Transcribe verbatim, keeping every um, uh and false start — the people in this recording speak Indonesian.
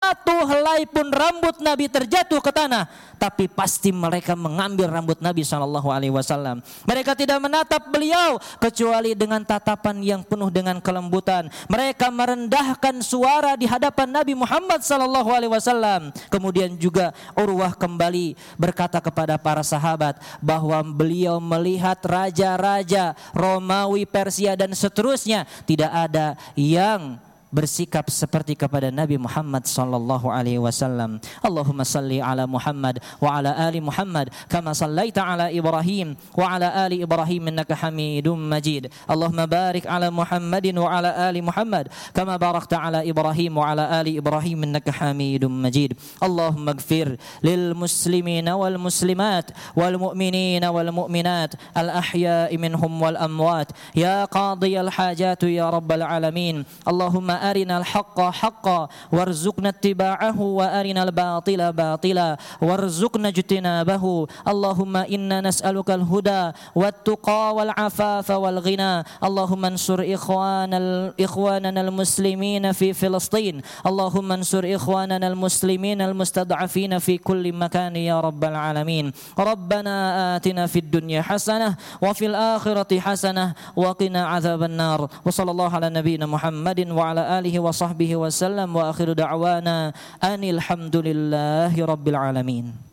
satu helai pun rambut Nabi terjatuh ke tanah, tapi pasti mereka mengambil rambut Nabi shallallahu alaihi wasallam. Mereka tidak menatap beliau kecuali dengan tatapan yang penuh dengan kelembutan. Mereka merendahkan suara di hadapan Nabi Muhammad shallallahu alaihi wasallam. Kemudian juga Urwah kembali berkata kepada para sahabat bahwa beliau melihat raja-raja Romawi, Persia dan seterusnya, tidak ada yang bersikap seperti kepada Nabi Muhammad sallallahu alaihi wasallam. Allahumma salli ala Muhammad wa ala ali Muhammad kama sallaita ala Ibrahim wa ala ali Ibrahim innaka Hamidum Majid. Allahumma barik ala Muhammadin wa ala ali Muhammad kama barakta ala Ibrahim wa ala ali Ibrahim innaka Hamidum Majid. Allahumma ighfir lil muslimin wal muslimat wal mu'minin wal mu'minat al ahya'i minhum wal amwat ya qadiyal hajat ya rabbal alamin. Allahumma أرنا الحق حقا وارزقنا اتباعه وأرنا الباطل باطلا وارزقنا اجتنابه. اللهم إنا نسألك الهدى والتقى والعفاف والغنى. اللهم انصر إخوان إخواننا المسلمين في فلسطين. اللهم انصر إخواننا المسلمين المستضعفين في كل مكان يا رب العالمين. ربنا آتنا في الدنيا حسنة وفي الآخرة حسنة وقنا عذاب النار. وصلى الله على نبينا محمد وعلى آله وصحبه وسلم وآخر دعوانا أن الحمد لله رب العالمين.